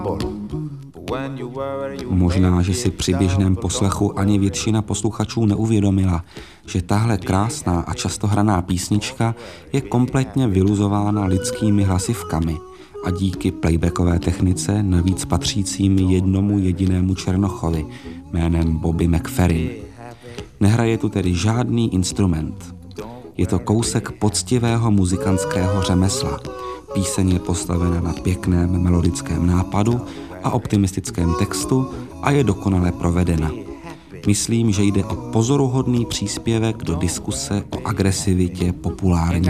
Možná, že si při běžném poslechu ani většina posluchačů neuvědomila, že tahle krásná a často hraná písnička je kompletně vyluzována lidskými hlasivkami a díky playbackové technice navíc patřícími jednomu jedinému černochovi jménem Bobby McFerrin. Nehraje tu tedy žádný instrument. Je to kousek poctivého muzikantského řemesla. Píseň je postavena na pěkném melodickém nápadu a optimistickém textu a je dokonale provedena. Myslím, že jde o pozoruhodný příspěvek do diskuse o agresivitě populární